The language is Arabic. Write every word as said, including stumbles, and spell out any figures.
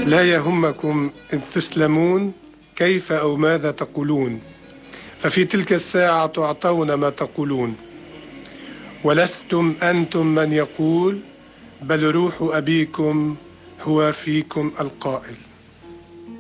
لا يهمكم إذ تسلمون كيف أو ماذا تقولون، ففي تلك الساعة تعطون ما تقولون، ولستم أنتم من يقول، بل روح أبيكم هو فيكم القائل.